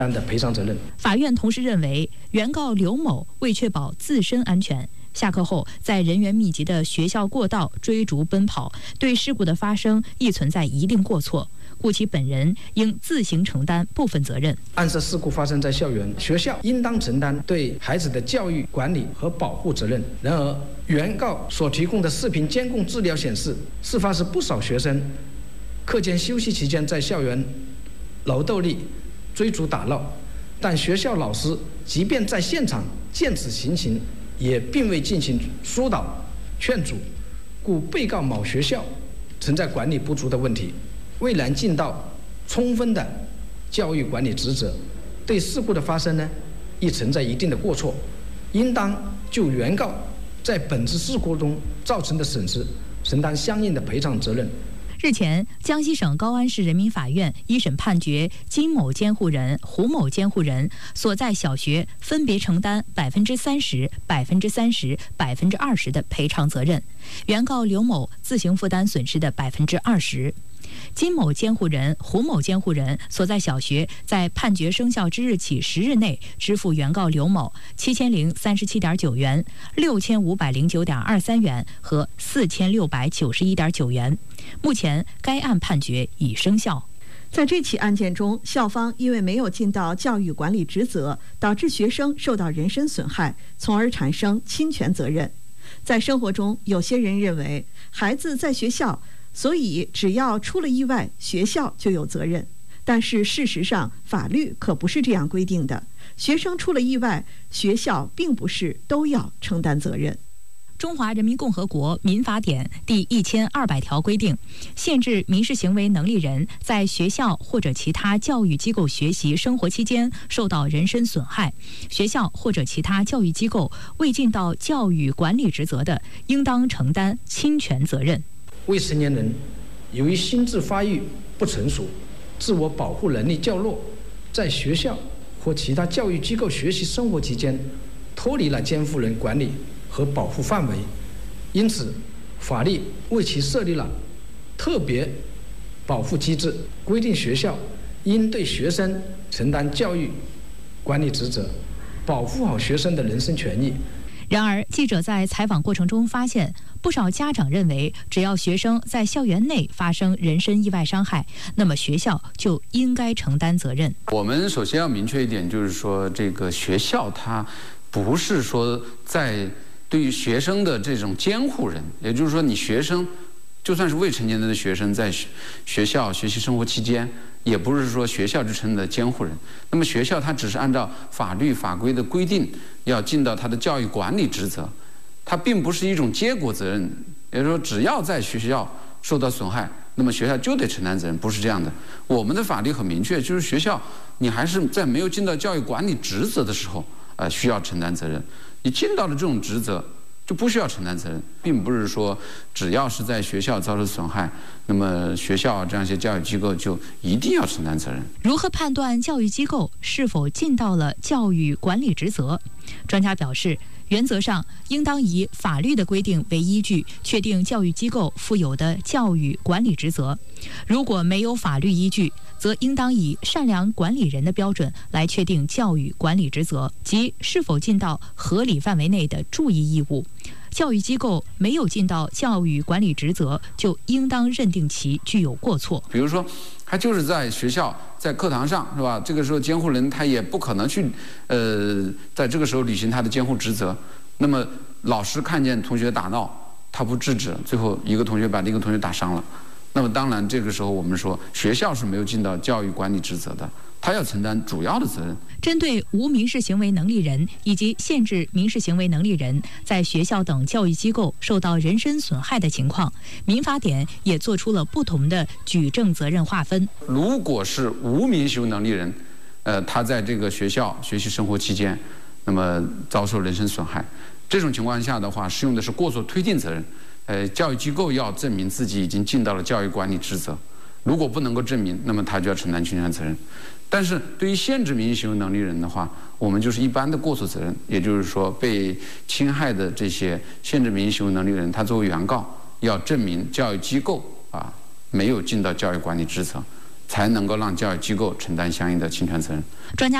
担的赔偿责任。 法院同时认为，原告刘某为确保自身安全，下课后在人员密集的学校过道追逐奔跑，对事故的发生亦存在一定过错，故其本人应自行承担部分责任。 案涉事故发生在校园，学校应当承担对孩子的教育管理和保护责任。然而，原告所提供的视频监控资料显示，事发时不少学生课间休息期间在校园楼斗里追逐打闹，但学校老师即便在现场见此情形，也并未进行疏导劝阻，故被告某学校存在管理不足的问题，未能尽到充分的教育管理职责，对事故的发生呢，亦存在一定的过错，应当就原告在本次事故中造成的损失承担相应的赔偿责任。 日前，江西省高安市人民法院一审判决金某监护人、胡某监护人所在小学分别承担30%、30%、20%的赔偿责任，原告刘某自行负担损失的20%。金某监护人、胡某监护人所在小学在判决生效之日起10日内支付原告刘某7037.9元、6509.23元和4691.9元。目前，该案判决已生效。 在这起案件中，校方因为没有尽到教育管理职责，导致学生受到人身损害，从而产生侵权责任。在生活中，有些人认为孩子在学校，所以只要出了意外，学校就有责任。但是事实上，法律可不是这样规定的。学生出了意外，学校并不是都要承担责任。 中华人民共和国民法典第1200条规定，限制民事行为能力人在学校或者其他教育机构学习生活期间受到人身损害，学校或者其他教育机构未尽到教育管理职责的，应当承担侵权责任。 未成年人由于心智发育不成熟，自我保护能力较弱，在学校或其他教育机构学习生活期间脱离了监护人管理和保护范围，因此法律为其设立了特别保护机制，规定学校应对学生承担教育管理职责，保护好学生的人身权益。 然而，记者在采访过程中发现，不少家长认为，只要学生在校园内发生人身意外伤害，那么学校就应该承担责任。 我们首先要明确一点，就是说，这个学校它不是说在对于学生的这种监护人，也就是说，你学生就算是未成年人的学生，在学校学习生活期间，也不是说学校就成了监护人。那么学校它只是按照法律法规的规定，要尽到它的教育管理职责，它并不是一种结果责任。也就是说，只要在学校受到损害，那么学校就得承担责任，不是这样的。我们的法律很明确，就是学校你还是在没有尽到教育管理职责的时候，需要承担责任。你尽到了这种职责，就不需要承担责任，并不是说只要是在学校遭受损害，那么学校这样一些教育机构就一定要承担责任。 如何判断教育机构是否尽到了教育管理职责？专家表示，原则上应当以法律的规定为依据，确定教育机构负有的教育管理职责。如果没有法律依据，则应当以善良管理人的标准来确定教育管理职责，即是否尽到合理范围内的注意义务。教育机构没有尽到教育管理职责，就应当认定其具有过错。 比如说，他就是在学校在课堂上，是吧？这个时候监护人他也不可能去在这个时候履行他的监护职责。那么老师看见同学打闹，他不制止，最后一个同学把另一个同学打伤了。那么当然，这个时候我们说学校是没有尽到教育管理职责的，他要承担主要的责任。 针对无民事行为能力人以及限制民事行为能力人在学校等教育机构受到人身损害的情况，民法典也做出了不同的举证责任划分。 如果是无民事行为能力人，他在这个学校学习生活期间，那么遭受人身损害，这种情况下的话，适用的是过错推定责任。教育机构要证明自己已经尽到了教育管理职责，如果不能够证明，那么他就要承担侵权责任。但是对于限制民事行为能力人的话，我们就是一般的过错责任，也就是说，被侵害的这些限制民事行为能力人，他作为原告要证明教育机构没有尽到教育管理职责， 才能够让教育机构承担相应的侵权责任。 专家